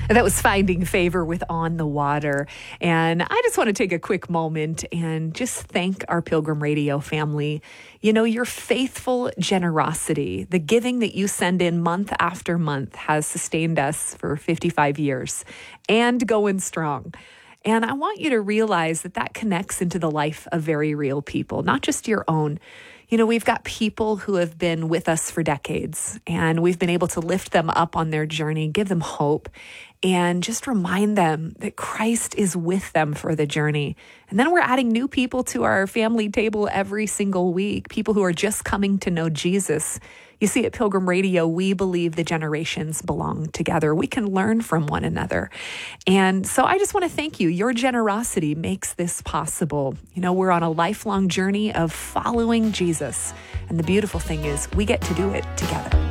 That was Finding Favor with On the Water. And I just want to take a quick moment and just thank our Pilgrim Radio family. You know, your faithful generosity, the giving that you send in month after month has sustained us for 55 years and going strong. And I want you to realize that that connects into the life of very real people, not just your own. You know, we've got people who have been with us for decades, and we've been able to lift them up on their journey, give them hope, and just remind them that Christ is with them for the journey. And then we're adding new people to our family table every single week, people who are just coming to know Jesus. You see, at Pilgrim Radio, we believe the generations belong together. We can learn from one another. And so I just want to thank you. Your generosity makes this possible. You know, we're on a lifelong journey of following Jesus. And the beautiful thing is we get to do it together.